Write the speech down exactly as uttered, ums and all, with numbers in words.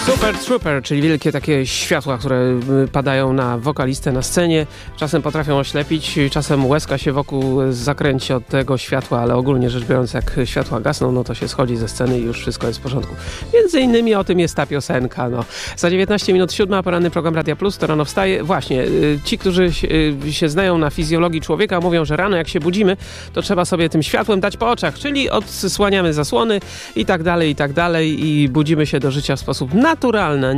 Super Trooper, czyli wielkie takie światła, które padają na wokalistę na scenie. Czasem potrafią oślepić, czasem łezka się wokół zakręci od tego światła, ale ogólnie rzecz biorąc, jak światła gasną, no to się schodzi ze sceny i już wszystko jest w porządku. Między innymi o tym jest ta piosenka. No. Za dziewiętnaście minut siódma, poranny program Radia Plus, to rano wstaje. Właśnie, ci, którzy się znają na fizjologii człowieka, mówią, że rano jak się budzimy, to trzeba sobie tym światłem dać po oczach, czyli odsłaniamy zasłony i tak dalej, i tak dalej i budzimy się do życia w sposób naturalny,